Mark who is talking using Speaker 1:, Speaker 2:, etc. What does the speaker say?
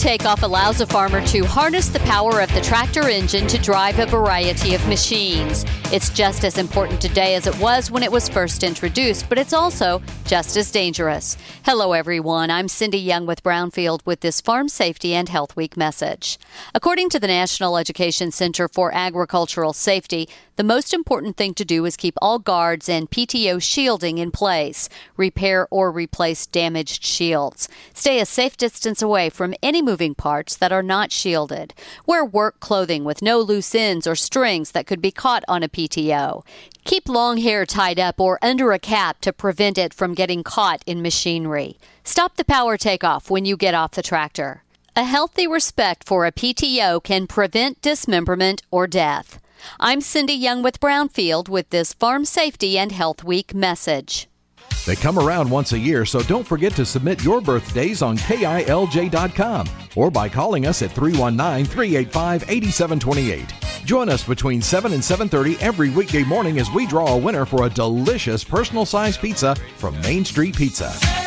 Speaker 1: takeoff allows a farmer to harness the power of the tractor engine to drive a variety of machines. It's just as important today as it was when it was first introduced, but it's also just as dangerous. Hello, everyone. I'm Cindy Young with Brownfield with this Farm Safety and Health Week message. According to the National Education Center for Agricultural Safety, the most important thing to do is keep all guards and PTO shielding in place. Repair or replace damaged shields. Stay a safe distance away from any moving parts that are not shielded. Wear work clothing with no loose ends or strings that could be caught on a PTO. Keep long hair tied up or under a cap to prevent it from getting caught in machinery. Stop the power takeoff when you get off the tractor. A healthy respect for a PTO can prevent dismemberment or death. I'm Cindy Young with Brownfield with this Farm Safety and Health Week message.
Speaker 2: They come around once a year, so don't forget to submit your birthdays on KILJ.com or by calling us at 319-385-8728. Join us between 7 and 7:30 every weekday morning as we draw a winner for a delicious personal-sized pizza from Main Street Pizza.